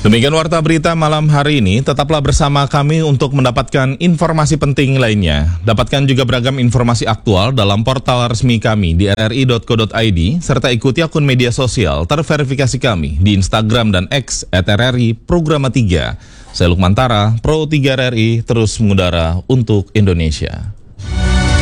Demikian warta berita malam hari ini. Tetaplah bersama kami untuk mendapatkan informasi penting lainnya. Dapatkan juga beragam informasi aktual dalam portal resmi kami di rri.co.id serta ikuti akun media sosial terverifikasi kami di Instagram dan X @RRI Programa 3. Saya Lukman Tara, Pro 3 RRI terus mengudara untuk Indonesia.